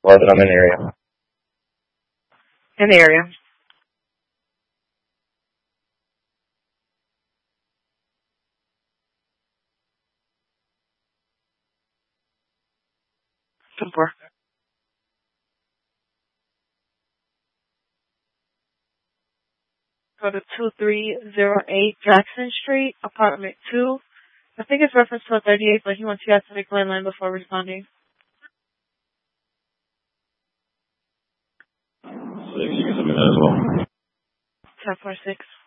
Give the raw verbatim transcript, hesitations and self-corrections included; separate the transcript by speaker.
Speaker 1: Well, that I'm in the area.
Speaker 2: In the area. Four. Go to two three zero eight Jackson Street, apartment two. I think it's reference to a thirty-eight, but he wants you guys to make landline before responding.
Speaker 1: So you can submit that as well.
Speaker 2: ten four six.